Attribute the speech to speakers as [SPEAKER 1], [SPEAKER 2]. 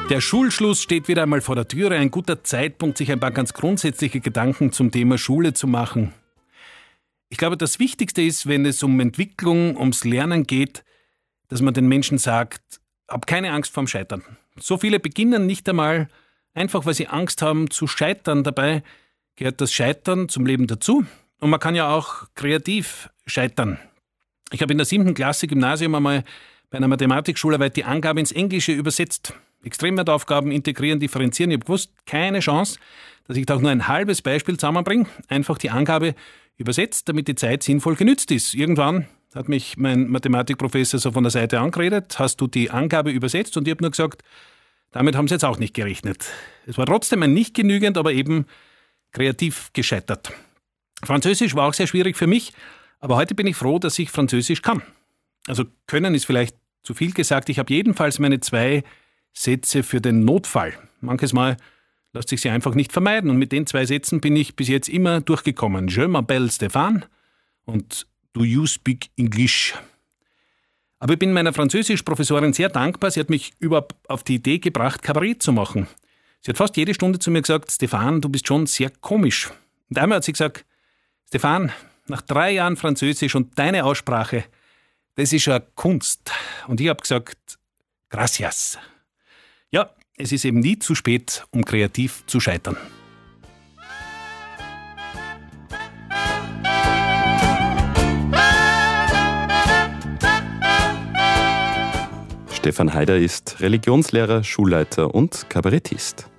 [SPEAKER 1] Der Schulschluss steht wieder einmal vor der Türe. Ein guter Zeitpunkt, sich ein paar ganz grundsätzliche Gedanken zum Thema Schule zu machen. Ich glaube, das Wichtigste ist, wenn es um Entwicklung, ums Lernen geht, dass man den Menschen sagt, hab keine Angst vorm Scheitern. So viele beginnen nicht einmal, einfach weil sie Angst haben zu scheitern. Dabei gehört das Scheitern zum Leben dazu. Und man kann ja auch kreativ scheitern. Ich habe in der 7. Klasse Gymnasium einmal bei einer Mathematikschularbeit die Angabe ins Englische übersetzt. Extremwertaufgaben integrieren, differenzieren. Ich habe gewusst, keine Chance, dass ich da auch nur ein halbes Beispiel zusammenbringe. Einfach die Angabe übersetzt, damit die Zeit sinnvoll genützt ist. Irgendwann hat mich mein Mathematikprofessor so von der Seite angeredet, hast du die Angabe übersetzt? Und ich habe nur gesagt, damit haben sie jetzt auch nicht gerechnet. Es war trotzdem ein nicht genügend, aber eben kreativ gescheitert. Französisch war auch sehr schwierig für mich, aber heute bin ich froh, dass ich Französisch kann. Also können ist vielleicht zu viel gesagt. Ich habe jedenfalls meine 2 Sätze für den Notfall. Manches Mal lässt sich sie einfach nicht vermeiden. Und mit den 2 Sätzen bin ich bis jetzt immer durchgekommen. Je m'appelle Stéphane und Do you speak English? Aber ich bin meiner Französischprofessorin sehr dankbar. Sie hat mich überhaupt auf die Idee gebracht, Kabarett zu machen. Sie hat fast jede Stunde zu mir gesagt, Stéphane, du bist schon sehr komisch. Und einmal hat sie gesagt, Stéphane, nach 3 Jahren Französisch und deine Aussprache, das ist ja Kunst. Und ich habe gesagt, gracias. Ja, es ist eben nie zu spät, um kreativ zu scheitern.
[SPEAKER 2] Stefan Haider ist Religionslehrer, Schulleiter und Kabarettist.